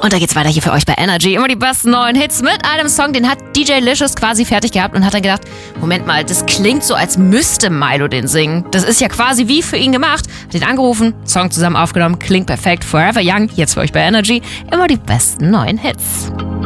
Und da geht's weiter hier für euch bei Energy. Immer die besten neuen Hits mit einem Song, den hat DJ Licious quasi fertig gehabt und hat dann gedacht, Moment mal, das klingt so, als müsste Milo den singen. Das ist ja quasi wie für ihn gemacht. Hat ihn angerufen, Song zusammen aufgenommen, klingt perfekt. Forever Young, jetzt für euch bei Energy. Immer die besten neuen Hits.